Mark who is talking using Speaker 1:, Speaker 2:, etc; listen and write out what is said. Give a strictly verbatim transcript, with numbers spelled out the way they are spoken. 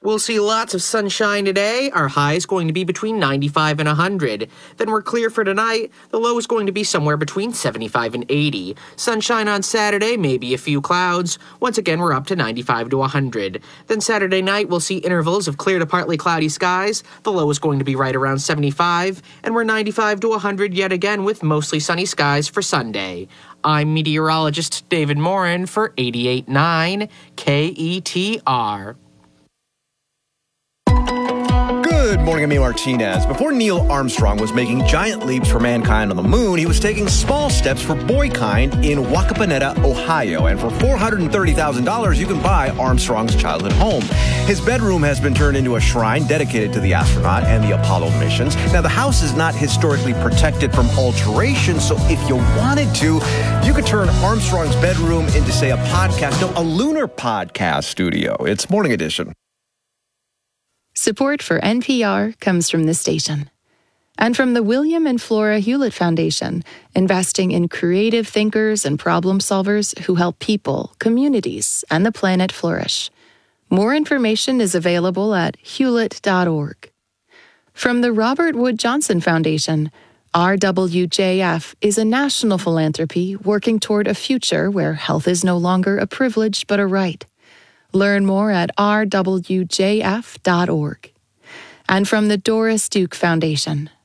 Speaker 1: We'll see lots of sunshine today. Our high is going to be between ninety-five and one hundred. Then we're clear for tonight. The low is going to be somewhere between seventy-five and eighty. Sunshine on Saturday, maybe a few clouds. Once again, we're up to ninety-five to one hundred. Then Saturday night, we'll see intervals of clear to partly cloudy skies. The low is going to be right around seventy-five. And we're ninety-five to one hundred yet again with mostly sunny skies for Sunday. I'm meteorologist David Morin for eighty-eight point nine K E T R.
Speaker 2: Good morning, I'm Emil Martinez. Before Neil Armstrong was making giant leaps for mankind on the moon, he was taking small steps for boykind in Wacaponeta, Ohio. And for four hundred thirty thousand dollars, you can buy Armstrong's childhood home. His bedroom has been turned into a shrine dedicated to the astronaut and the Apollo missions. Now, the house is not historically protected from alteration, so if you wanted to, you could turn Armstrong's bedroom into, say, a podcast, no, a lunar podcast studio. It's Morning Edition.
Speaker 3: Support for N P R comes from this station. And from the William and Flora Hewlett Foundation, investing in creative thinkers and problem solvers who help people, communities, and the planet flourish. More information is available at hewlett dot org. From the Robert Wood Johnson Foundation, R W J F is a national philanthropy working toward a future where health is no longer a privilege but a right. Learn more at r w j f dot org. And from the Doris Duke Foundation,